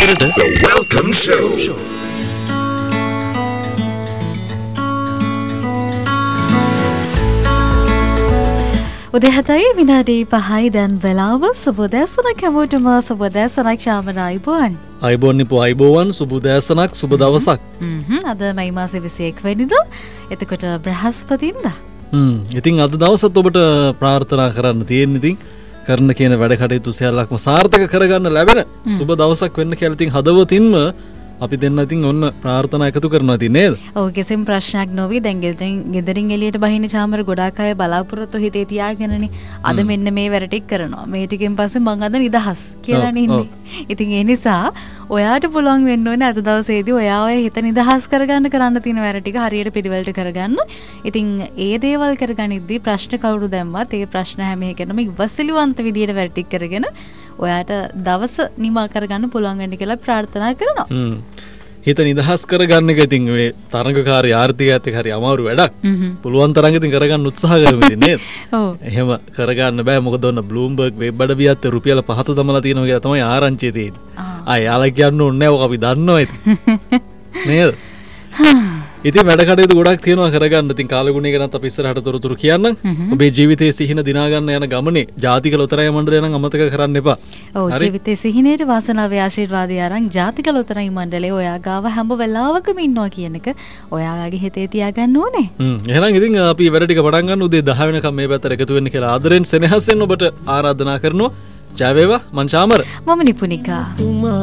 The Welcome Show. උදේ 7:05 දැන් වෙලාව සුබදෑසනක් හැමෝටම සුබදෑසනක් ශාමරායිබෝන්. අයිබෝන් නිපු අයිබෝවන් සුබදෑසනක් සුබ දවසක්. අද මයි මාසේ 21 වෙනිදා. එතකොට බ්‍රහස්පතින්දා. ඉතින් අද දවසත් ඔබට ප්‍රාර්ථනා කරන්න තියෙන ඉතින් කරන කියන වැඩ කටයුතු සියල්ලක්ම සාර්ථක කරගන්න ලැබෙන සුබ දවසක් වෙන්න කියලා ඉතින් හදවතින්ම අපි දෙන්න ඉතින් ඔන්න ප්‍රාර්ථනා එකතු කරනවා ඉතින් නේද? ඔව් කිසිම ප්‍රශ්නයක් නොවි. දැන් ගෙදරින් එළියට බහින චාමර ගොඩාක් අය බලාපොරොත්තු හිතේ තියාගෙනනේ අද මෙන්න මේ වැඩ ටික කරනවා. මේ ටිකෙන් පස්සේ මං අද නිදහස් කියලානේ ඉන්නේ. ඉතින් ඒ නිසා ඔයාට පුළුවන් වෙන්න ඕනේ අද දවසේදී ඔයා ඔය හිත නිදහස් කරගන්න කරන්න තියෙන වැඩ ටික හරියට පිළිවෙලට කරගන්න. ඉතින් ඒ දේවල් කරගනිද්දී ප්‍රශ්න කවුරු දැම්මත් ඒ ප්‍රශ්න හැම එකකටම ඉවසිලිවන්ත විදියට වැඩ ටික කරගෙන ඔයාට දවස නිමා කරගන්න පුළුවන් වෙන්න කියලා ප්‍රාර්ථනා කරනවා. හිත නිදහස් කරගන්න එක ඉතින් මේ තරඟකාරී ආර්ථිකයත් එක්ක හරි අමාරු වැඩක්. පුළුවන් තරම් ඉතින් කරගන්න උත්සාහ කරමු ඉතින් නේද? ඔව්. එහෙම කරගන්න බෑ මොකද ඔන්න බ්ලූම්බර්ග් වෙබ් අඩවියත් රුපියල් 5 දමලා තියෙනවා කියලා තමයි ආරංචිය තියෙන්නේ. යාලා කියන්න ඕනේ නැහැ. ඔක අපි දන්නවා ඉතින්. නේද? ඉතින් වැඩ කටයුතු ගොඩක් තියෙනවා කරගන්න. ඉතින් කාලගුණය ගැනත් අපි ඉස්සරහට තොරතුරු කියන්නම්. ඔබේ ජීවිතයේ සිහින දිනා ගන්න යන ගමනේ ජාතික ලොතරැයි මණ්ඩලය නම් අමතක කරන්න එපා. ඔව් ජීවිතයේ සිහිනේට වාසනාවේ ආශිර්වාදය අරන් ජාතික ලොතරැයි මණ්ඩලය ඔයා ගාව හැම වෙලාවකම ඉන්නවා කියන එක ඔයාගේ හිතේ තියාගන්න ඕනේ. එහෙනම් ඉතින් අපි වැඩ ටික පටන් ගන්න උදේ 10 වෙනකම් මේ පැත්තට එකතු වෙන්න කියලා ආදරෙන් සෙනෙහසෙන් ඔබට ආරාධනා කරනවා. ජය වේවා මං ශාමර. මම නිපුනිකා.